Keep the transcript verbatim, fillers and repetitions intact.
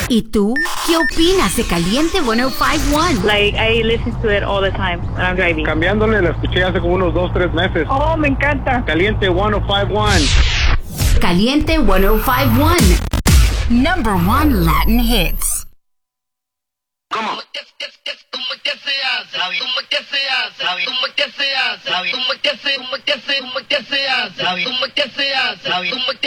¿Y tú? ¿Qué opinas de Caliente ciento cincuenta y uno? Like, I listen to it all the time when I'm driving. Cambiándole, la escuché hace como unos dos, tres meses. Oh, me encanta. Caliente ciento cincuenta y uno. Caliente ciento cincuenta y uno. Number one Latin hits. ¿Cómo? ¿Cómo que se hace? ¿Cómo que se hace? ¿Cómo que se hace? ¿Cómo que se hace? ¿Cómo que se hace? ¿Cómo que se hace? ¿Cómo que se hace?